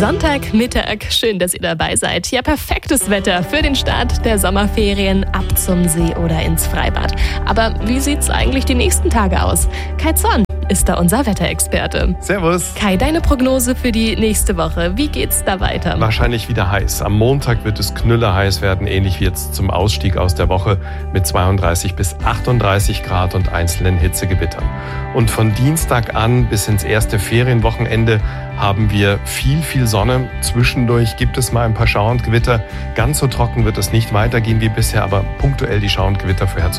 Sonntagmittag, schön, dass ihr dabei seid. Ja, perfektes Wetter für den Start der Sommerferien, ab zum See oder ins Freibad. Aber wie sieht's eigentlich die nächsten Tage aus? Kai Zorn ist da unser Wetterexperte. Servus. Kai, deine Prognose für die nächste Woche, wie geht's da weiter? Wahrscheinlich wieder heiß. Am Montag wird es knüllerheiß werden, ähnlich wie jetzt zum Ausstieg aus der Woche mit 32 bis 38 Grad und einzelnen Hitzegewittern. Und von Dienstag an bis ins erste Ferienwochenende haben wir viel Sonne. Zwischendurch gibt es mal ein paar Schauer und Gewitter. Ganz so trocken wird es nicht weitergehen wie bisher, aber punktuell die Schauer und Gewitter vorherzusagen.